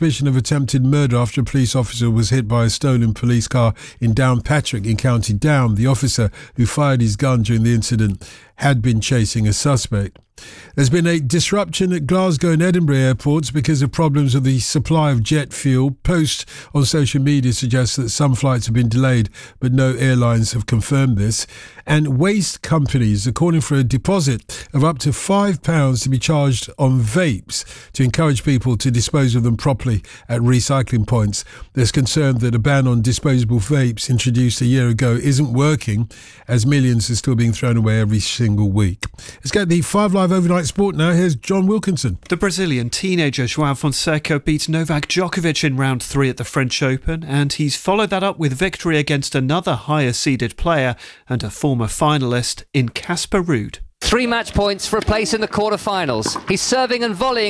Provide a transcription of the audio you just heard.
suspicion of attempted murder after a police officer was hit by a stolen police car in Downpatrick in County Down. The officer who fired his gun during the incident had been chasing a suspect. There's been a disruption at Glasgow and Edinburgh airports because of problems with the supply of jet fuel. Posts on social media suggest that some flights have been delayed, but no airlines have confirmed this. And waste companies are calling for a deposit of up to £5 to be charged on vapes to encourage people to dispose of them properly at recycling points. There's concern that a ban on disposable vapes introduced a year ago isn't working, as millions are still being thrown away every single week. Let's get the 5 Live Overnight Sport now. Here's John Wilkinson. The Brazilian teenager João Fonseca beat Novak Djokovic in round 3 at the French Open, and he's followed that up with victory against another higher-seeded player and a former finalist in Casper Ruud. 3 match points for a place in the quarter-finals. He's serving and volleying